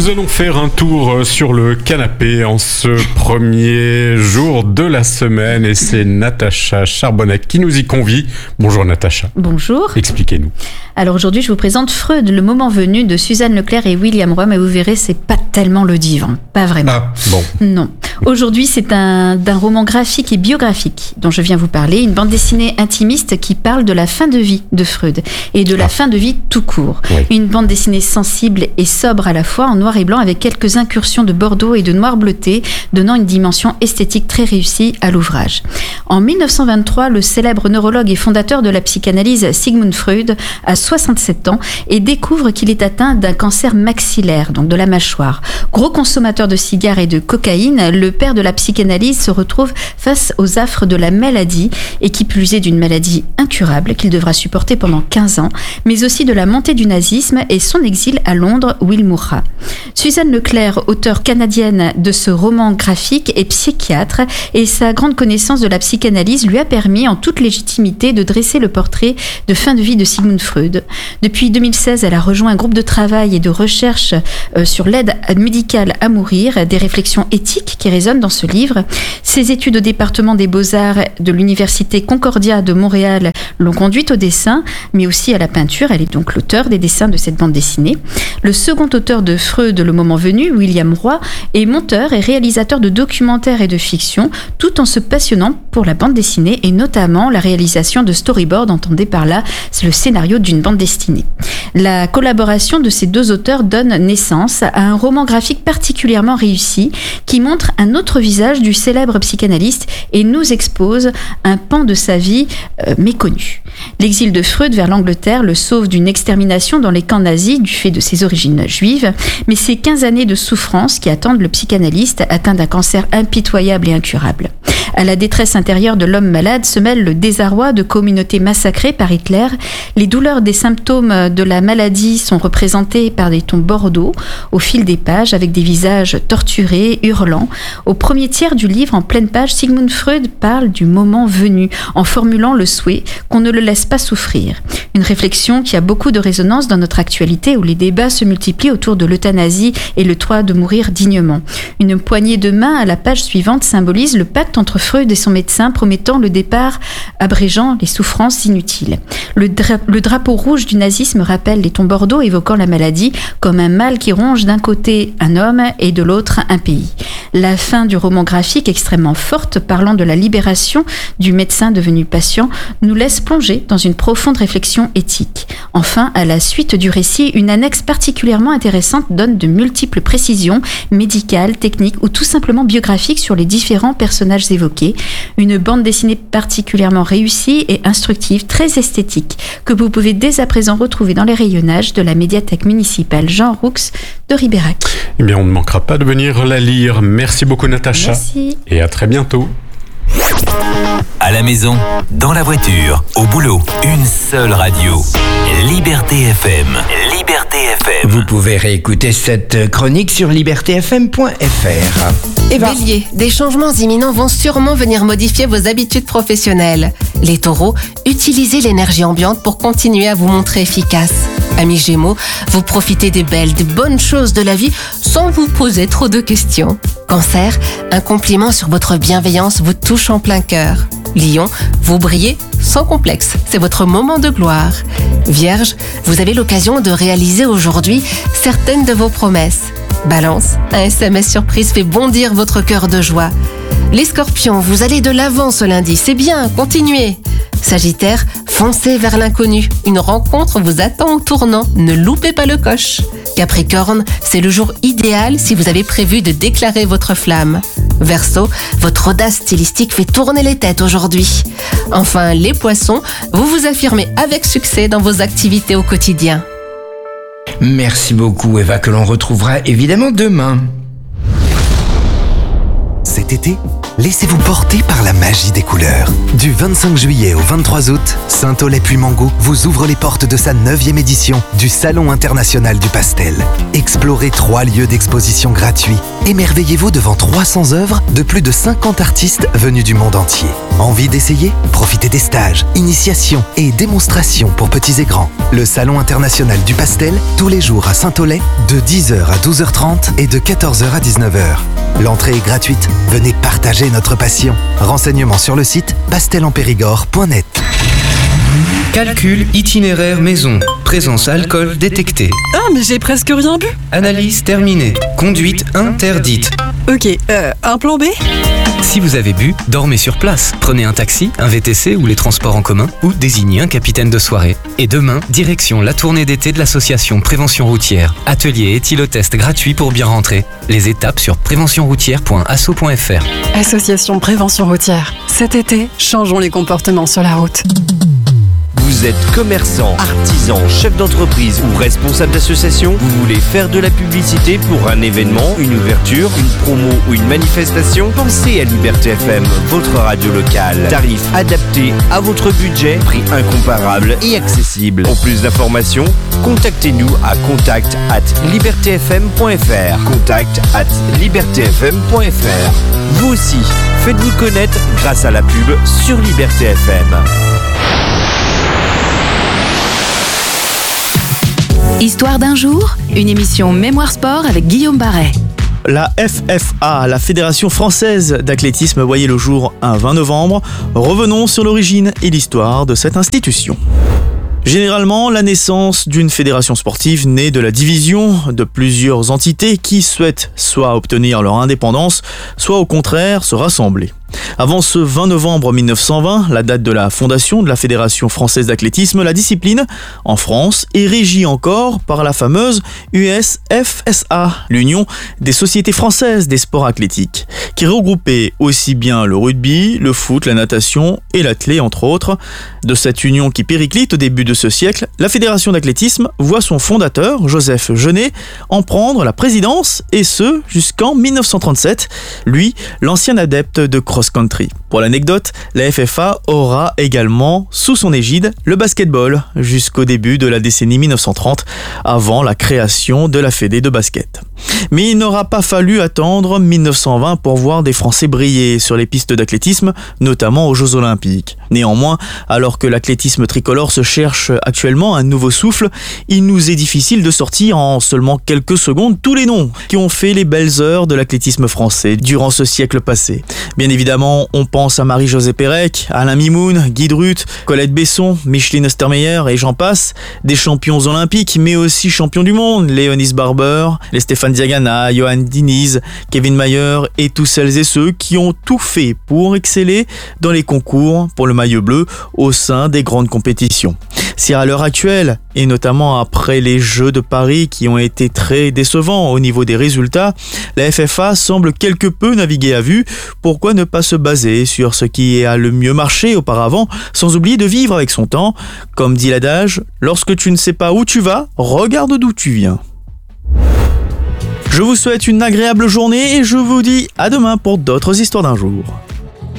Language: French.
Nous allons faire un tour sur le canapé en ce premier jour de la semaine et c'est Natacha Charbonnet qui nous y convie. Bonjour Natacha. Bonjour. Expliquez-nous. Alors aujourd'hui, je vous présente Freud, le moment venu de Suzanne Leclerc et William Roy, mais vous verrez, c'est pas tellement le divan, pas vraiment. Ah, bon. Non. Aujourd'hui, c'est d'un roman graphique et biographique dont je viens vous parler, une bande dessinée intimiste qui parle de la fin de vie de Freud et de la fin de vie tout court. Oui. Une bande dessinée sensible et sobre à la fois, en noir et blanc, avec quelques incursions de bordeaux et de noir bleuté, donnant une dimension esthétique très réussie à l'ouvrage. En 1923, le célèbre neurologue et fondateur de la psychanalyse Sigmund Freud a 67 ans et découvre qu'il est atteint d'un cancer maxillaire, donc de la mâchoire. Gros consommateur de cigares et de cocaïne, le père de la psychanalyse se retrouve face aux affres de la maladie, et qui plus est d'une maladie incurable qu'il devra supporter pendant 15 ans, mais aussi de la montée du nazisme et son exil à Londres où il mourra. Suzanne Leclerc, auteure canadienne de ce roman graphique, est psychiatre et sa grande connaissance de la psychanalyse lui a permis en toute légitimité de dresser le portrait de fin de vie de Sigmund Freud. Depuis 2016, elle a rejoint un groupe de travail et de recherche sur l'aide médicale à mourir, des réflexions éthiques qui résonnent dans ce livre. Ses études au département des Beaux-Arts de l'Université Concordia de Montréal l'ont conduite au dessin, mais aussi à la peinture. Elle est donc l'auteur des dessins de cette bande dessinée. Le second auteur de Freud, le moment venu, William Roy, est monteur et réalisateur de documentaires et de fiction, tout en se passionnant pour la bande dessinée et notamment la réalisation de storyboards. Entendez par là, c'est le scénario d'une bande dessinée. La collaboration de ces deux auteurs donne naissance à un roman graphique particulièrement réussi qui montre un autre visage du célèbre psychanalyste et nous expose un pan de sa vie méconnu. L'exil de Freud vers l'Angleterre le sauve d'une extermination dans les camps nazis du fait de ses origines juives, mais c'est 15 années de souffrance qui attendent le psychanalyste atteint d'un cancer impitoyable et incurable. À la détresse intérieure de l'homme malade se mêle le désarroi de communautés massacrées par Hitler. Les douleurs des symptômes de la maladie sont représentées par des tons bordeaux au fil des pages, avec des visages torturés, hurlants. Au premier tiers du livre, en pleine page, Sigmund Freud parle du moment venu, en formulant le souhait qu'on ne le laisse pas souffrir. Une réflexion qui a beaucoup de résonance dans notre actualité, où les débats se multiplient autour de l'euthanasie et le droit de mourir dignement. Une poignée de main à la page suivante symbolise le pacte entre Freud et son médecin, promettant le départ, abrégeant les souffrances inutiles. Le drapeau rouge du nazisme rappelle les tons bordeaux évoquant la maladie comme un mal qui ronge d'un côté un homme et de l'autre un pays. La fin du roman graphique, extrêmement forte, parlant de la libération du médecin devenu patient, nous laisse plonger dans une profonde réflexion éthique. Enfin, à la suite du récit, une annexe particulièrement intéressante donne de multiples précisions médicales, techniques ou tout simplement biographiques sur les différents personnages évoqués. Une bande dessinée particulièrement réussie et instructive, très esthétique, que vous pouvez dès à présent retrouver dans les rayonnages de la médiathèque municipale Jean Roux de Ribérac. Eh bien, on ne manquera pas de venir la lire. Merci beaucoup Natacha. Merci. Et à très bientôt. À la maison, dans la voiture, au boulot, une seule radio. Liberté FM. Liberté FM. Vous pouvez réécouter cette chronique sur libertéfm.fr. Eva. Bélier, des changements imminents vont sûrement venir modifier vos habitudes professionnelles. Les taureaux, utilisez l'énergie ambiante pour continuer à vous montrer efficace. Amis Gémeaux, vous profitez des belles, des bonnes choses de la vie sans vous poser trop de questions. Cancer, un compliment sur votre bienveillance vous touche en plein cœur. Lion, vous brillez sans complexe, c'est votre moment de gloire. Vierge, vous avez l'occasion de réaliser aujourd'hui certaines de vos promesses. Balance, un SMS surprise fait bondir votre cœur de joie. Les Scorpions, vous allez de l'avant ce lundi, c'est bien, continuez. Sagittaire, foncez vers l'inconnu. Une rencontre vous attend au tournant, ne loupez pas le coche. Capricorne, c'est le jour idéal si vous avez prévu de déclarer votre flamme. Verseau, votre audace stylistique fait tourner les têtes aujourd'hui. Enfin, les Poissons, vous vous affirmez avec succès dans vos activités au quotidien. Merci beaucoup Eva, que l'on retrouvera évidemment demain. Cet été, Laissez-vous porter par la magie des couleurs. Du 25 juillet au 23 août, Saint-Aulay-Puymango vous ouvre les portes de sa 9e édition du Salon international du pastel. Explorez 3 lieux d'exposition gratuits. Émerveillez-vous devant 300 œuvres de plus de 50 artistes venus du monde entier. Envie d'essayer ? Profitez des stages, initiations et démonstrations pour petits et grands. Le Salon international du pastel, tous les jours à Saint-Aulay, de 10h à 12h30 et de 14h à 19h. L'entrée est gratuite. Venez partager notre passion. Renseignements sur le site pastelenpérigord.net. Calcul itinéraire maison. Présence alcool détectée. Ah, mais j'ai presque rien bu. Analyse terminée. Conduite interdite. Ok, un plan B ? Si vous avez bu, dormez sur place. Prenez un taxi, un VTC ou les transports en commun ou désignez un capitaine de soirée. Et demain, direction la tournée d'été de l'association Prévention Routière. Atelier et éthylotest gratuit pour bien rentrer. Les étapes sur préventionroutière.asso.fr. Association Prévention Routière. Cet été, changeons les comportements sur la route. Vous êtes commerçant, artisan, chef d'entreprise ou responsable d'association, vous voulez faire de la publicité pour un événement, une ouverture, une promo ou une manifestation? Pensez à Liberté FM, votre radio locale. Tarif adapté à votre budget, prix incomparable et accessible. Pour plus d'informations, contactez-nous à contact@libertfm.fr. contact@libertfm.fr. Vous aussi, faites-vous connaître grâce à la pub sur Liberté FM. Histoire d'un jour, une émission Mémoire Sport avec Guillaume Barret. La FFA, la Fédération Française d'Athlétisme, voyait le jour un 20 novembre. Revenons sur l'origine et l'histoire de cette institution. Généralement, la naissance d'une fédération sportive naît de la division de plusieurs entités qui souhaitent soit obtenir leur indépendance, soit au contraire se rassembler. Avant ce 20 novembre 1920, la date de la fondation de la Fédération Française d'Athlétisme, la discipline, en France, est régie encore par la fameuse USFSA, l'Union des Sociétés Françaises des Sports Athlétiques, qui regroupait aussi bien le rugby, le foot, la natation et l'athlé, entre autres. De cette union qui périclite au début de ce siècle, la Fédération d'athlétisme voit son fondateur, Joseph Genet, en prendre la présidence, et ce, jusqu'en 1937, lui, l'ancien adepte de cross-country. Pour l'anecdote, la FFA aura également sous son égide le basketball jusqu'au début de la décennie 1930, avant la création de la Fédé de basket. Mais il n'aura pas fallu attendre 1920 pour voir des Français briller sur les pistes d'athlétisme, notamment aux Jeux Olympiques. Néanmoins, alors que l'athlétisme tricolore se cherche actuellement un nouveau souffle, il nous est difficile de sortir en seulement quelques secondes tous les noms qui ont fait les belles heures de l'athlétisme français durant ce siècle passé. Bien évidemment, on pense à Marie-Josée Pérec, Alain Mimoun, Guy Drut, Colette Besson, Micheline Ostermeyer et j'en passe, des champions olympiques mais aussi champions du monde, Léonis Barber, les Stéphane Diagana, Johan Diniz, Kevin Mayer et tous celles et ceux qui ont tout fait pour exceller dans les concours pour le maillot bleu au sein des grandes compétitions. Si à l'heure actuelle, et notamment après les Jeux de Paris qui ont été très décevants au niveau des résultats, la FFA semble quelque peu naviguer à vue. Pourquoi ne pas se baser sur ce qui a le mieux marché auparavant, sans oublier de vivre avec son temps? Comme dit l'adage, lorsque tu ne sais pas où tu vas, regarde d'où tu viens. Je vous souhaite une agréable journée et je vous dis à demain pour d'autres histoires d'un jour.